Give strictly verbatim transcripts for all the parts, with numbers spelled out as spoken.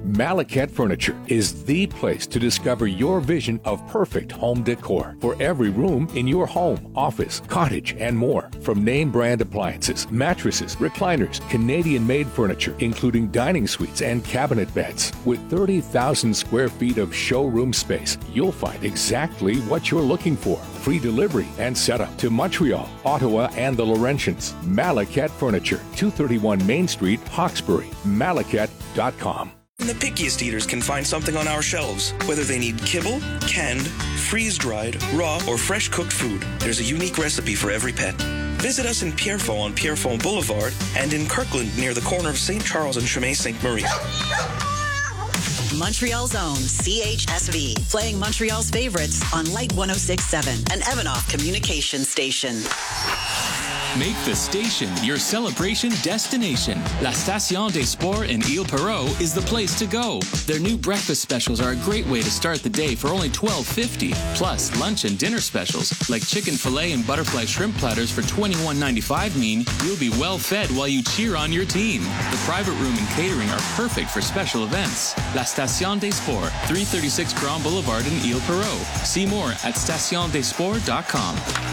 Malacat Furniture is the place to discover your vision of perfect home decor for every room in your home, office, cottage, and more. From name brand appliances, mattresses, recliners, Canadian-made furniture, including dining suites and cabinet beds. With thirty thousand square feet of showroom space, you'll find exactly what you're looking for. Free delivery and setup to Montreal, Ottawa, and the Laurentians. Malacat Furniture, two thirty-one Main Street, Hawkesbury. Malacat dot com. The pickiest eaters can find something on our shelves. Whether they need kibble, canned, freeze-dried, raw, or fresh-cooked food, there's a unique recipe for every pet. Visit us in Pierrefonds on Pierrefonds Boulevard and in Kirkland near the corner of Saint Charles and Chemin Sainte Marie. Montreal's own C H S V, playing Montreal's favorites on Light one oh six point seven, an Evanoff communication station. Make the station your celebration destination. La Station des Sports in Ile Perrot is the place to go. Their new breakfast specials are a great way to start the day for only twelve fifty. Plus, lunch and dinner specials like chicken fillet and butterfly shrimp platters for twenty-one ninety-five mean you'll be well fed while you cheer on your team. The private room and catering are perfect for special events. La Station des Sports, three thirty-six Grand Boulevard in Ile Perrot. See more at station des sports dot com.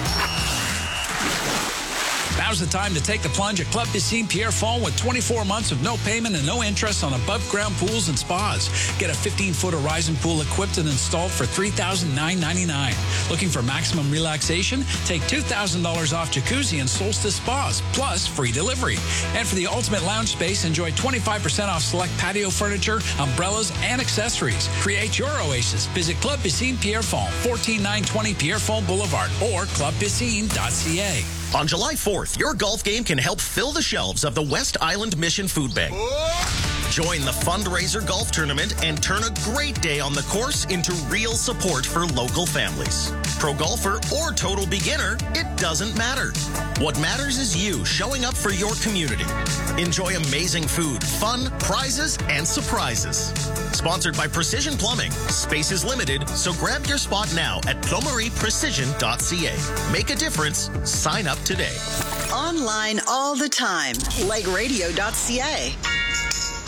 Now's the time to take the plunge at Club Piscine Pierrefonds with twenty-four months of no payment and no interest on above-ground pools and spas. Get a fifteen-foot Horizon pool equipped and installed for three thousand nine hundred ninety-nine dollars. Looking for maximum relaxation? Take two thousand dollars off jacuzzi and Solstice spas, plus free delivery. And for the ultimate lounge space, enjoy twenty-five percent off select patio furniture, umbrellas, and accessories. Create your oasis. Visit Club Piscine Pierrefonds, fourteen nine twenty Pierrefonds Boulevard, or club piscine dot c a. On July fourth, your golf game can help fill the shelves of the West Island Mission Food Bank. Join the fundraiser golf tournament and turn a great day on the course into real support for local families. Pro golfer or total beginner, it doesn't matter. What matters is you showing up for your community. Enjoy amazing food, fun, prizes, and surprises. Sponsored by Precision Plumbing. Space is limited, so grab your spot now at plumerie precision dot c a. Make a difference. Sign up today. Online all the time. like radio dot c a.